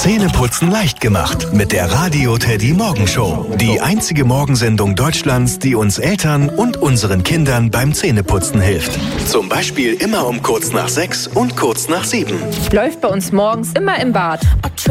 Zähneputzen leicht gemacht mit der Radio Teddy Morgenshow. Die einzige Morgensendung Deutschlands, die uns Eltern und unseren Kindern beim Zähneputzen hilft. Zum Beispiel immer um kurz nach 6 und kurz nach 7. Läuft bei uns morgens immer im Bad.